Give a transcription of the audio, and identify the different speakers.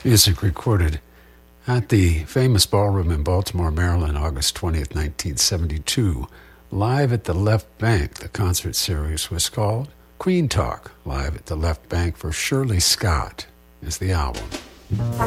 Speaker 1: Music recorded at the famous ballroom in Baltimore, Maryland, August 20th, 1972. Live at the Left Bank, the concert series was called Queen Talk. Live at the Left Bank for Shirley Scott is the album.